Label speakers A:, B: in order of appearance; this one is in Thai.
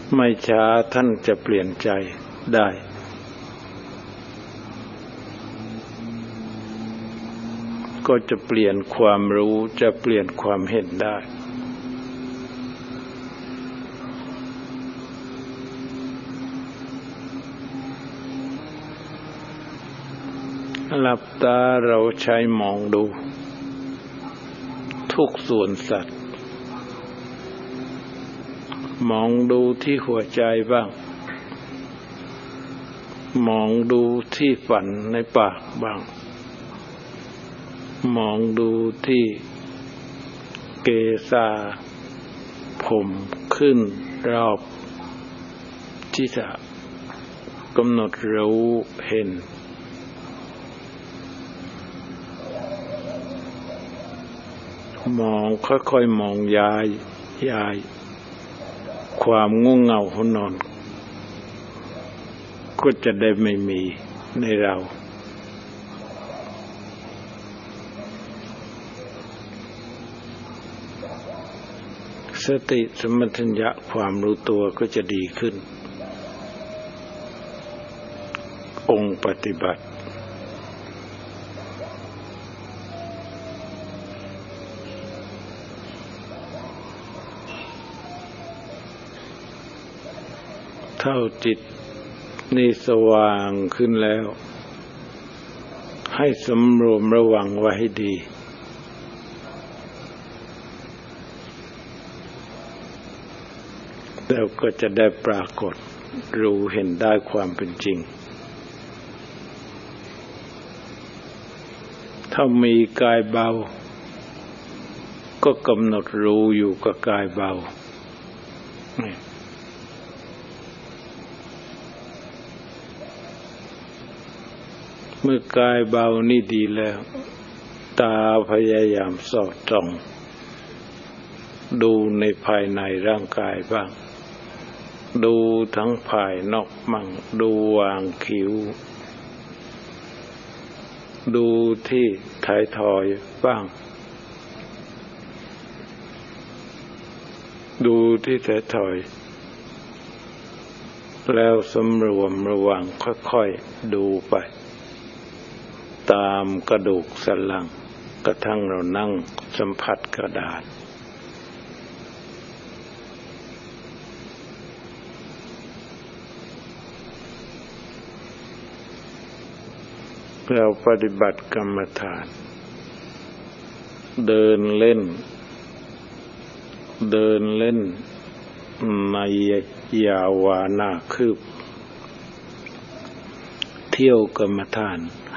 A: ไม่ช้าท่านจะเปลี่ยนใจได้ก็จะเปลี่ยนความรู้จะเปลี่ยนความเห็นได้หลับตาเราใช้มองดูทุกส่วนสัตว์มองดูที่หัวใจบ้างมองดูที่ฝันในปากบ้างมองดูที่เกศาผมขึ้นรอบที่จะกำหนดรู้เห็นมองค่อยๆมองย้ายความง่วงเหงาหนอนก็จะได้ไม่มีในเราสติสมัชัญญะความรู้ตัวก็จะดีขึ้นองค์ปฏิบัติเท่าจิตนี่สว่างขึ้นแล้วให้สำรวมระวังไว้ให้ดีแล้วก็จะได้ปรากฏรู้เห็นได้ความเป็นจริงถ้ามีกายเบาก็กำหนดรู้อยู่กับกายเบาเมื่อกายเบานี่ดีแล้วตาพยายามสอดส่องดูในภายในร่างกายบ้างดูทั้งภายนอกมั่งดูวางคิ้วดูที่ท้ายทอยบ้างดูที่ท้ายทอยแล้วสำรวมระวังค่อยๆดูไปตามกระดูกสันหลังกระทั่งเรานั่งสัมผัสกระดาษเราปฏิบัติกรรมฐานเดินเล่นในยาวานาคืบเที่ยวกรรมฐาน